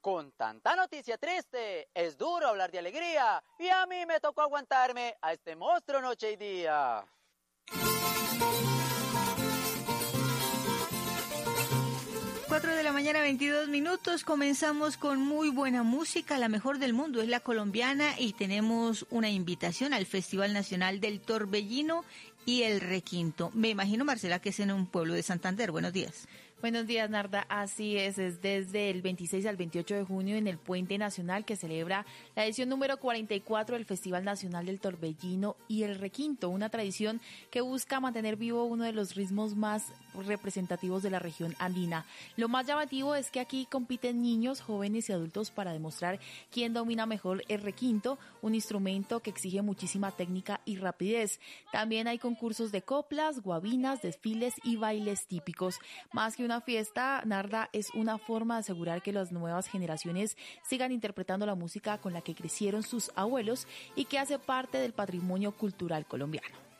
Con tanta noticia triste, es duro hablar de alegría, y a mí me tocó aguantarme a este monstruo noche y día. 4 de la mañana, 22 minutos. Comenzamos con muy buena música, la mejor del mundo es la colombiana, y tenemos una invitación al Festival Nacional del Torbellino y el Requinto. Me imagino, Marcela, que es en un pueblo de Santander. Buenos días. Buenos días, Narda. Así es desde el 26 al 28 de junio en el Puente Nacional, que celebra la edición número 44 del Festival Nacional del Torbellino y el Requinto, una tradición que busca mantener vivo uno de los ritmos más representativos de la región andina. Lo más llamativo es que aquí compiten niños, jóvenes y adultos para demostrar quién domina mejor el requinto, un instrumento que exige muchísima técnica y rapidez. También hay concursos de coplas, guabinas, desfiles y bailes típicos. Más que una fiesta, Narda, es una forma de asegurar que las nuevas generaciones sigan interpretando la música con la que crecieron sus abuelos y que hace parte del patrimonio cultural colombiano.